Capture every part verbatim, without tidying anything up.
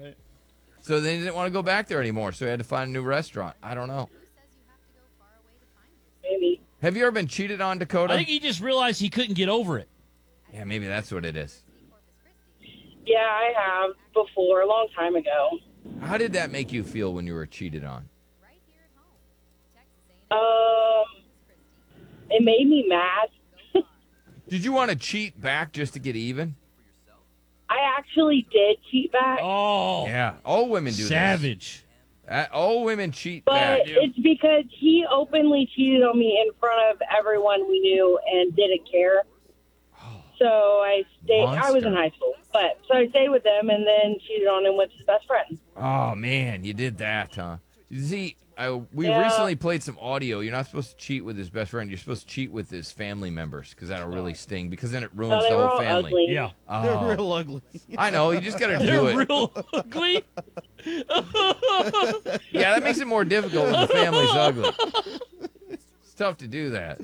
Right. So they didn't want to go back there anymore, so he had to find a new restaurant. I don't know. Maybe. Have you ever been cheated on, Dakota? I think he just realized he couldn't get over it. Yeah, maybe that's what it is. Yeah, I have before, a long time ago. How did that make you feel when you were cheated on? Um, it made me mad. Did you want to cheat back just to get even? I actually did cheat back, Oh, Yeah, all women do savage. this. Uh, all women cheat but back. it's because he openly cheated on me in front of everyone we knew and didn't care. So I stayed. I was Monster. in high school, but so I stayed with him and then cheated on him with his best friend. Oh, man, you did that, huh? You see, I, we Yeah. recently played some audio. You're not supposed to cheat with his best friend. You're supposed to cheat with his family members because that'll really sting because then it So ruins they the were whole all family. ugly. Yeah. They're Oh, real ugly. I know. You just got to They're do it. real ugly. Yeah, that makes it more difficult when the family's ugly. It's tough to do that.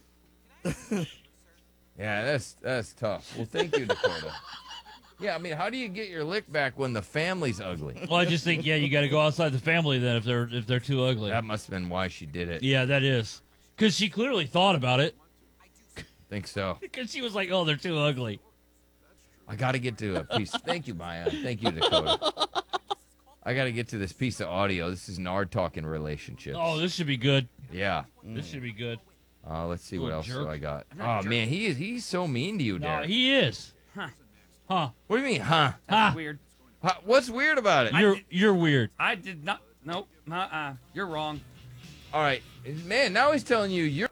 Yeah, that's that's tough. Well, thank you, Dakota. Yeah, I mean, how do you get your lick back when the family's ugly? Well, I just think, yeah, you got to go outside the family then if they're if they're too ugly. That must have been why she did it. Yeah, that is. Because she clearly thought about it. Think so. Because she was like, oh, they're too ugly. I got to get to a piece. Thank you, Maya. Thank you, Dakota. I got to get to this piece of audio. This is Nard talking relationships. Oh, this should be good. Yeah. This should be good. Uh, let's see what Little else jerk. do I got. Oh, man, he is he's so mean to you, No, Derek. he is. Huh. Huh. What do you mean, huh? Ah, Weird. Huh? What's weird about it? you're, you're weird. I did not. Nope. Uh-uh. You're wrong. All right. Man, now he's telling you you're...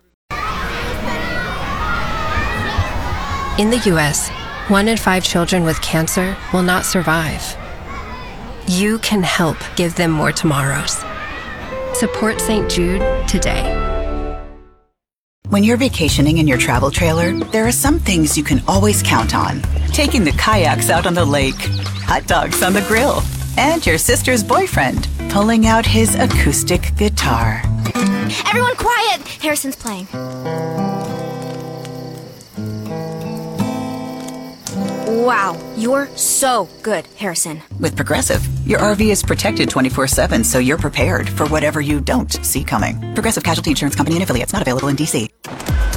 In the U S, one in five children with cancer will not survive. You can help give them more tomorrows. Support Saint Jude today. When you're vacationing in your travel trailer, there are some things you can always count on. Taking the kayaks out on the lake, hot dogs on the grill, and your sister's boyfriend pulling out his acoustic guitar. Everyone quiet! Harrison's playing. Wow, you're so good, Harrison. With Progressive, your R V is protected twenty-four seven, so you're prepared for whatever you don't see coming. Progressive Casualty Insurance Company and Affiliates, not available in D C